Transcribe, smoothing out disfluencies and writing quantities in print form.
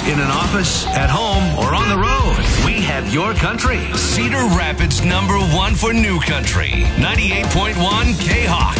in an office, at home, or on the road, we have your country. Cedar Rapids #1 for new country. 98.1 K-Hawk.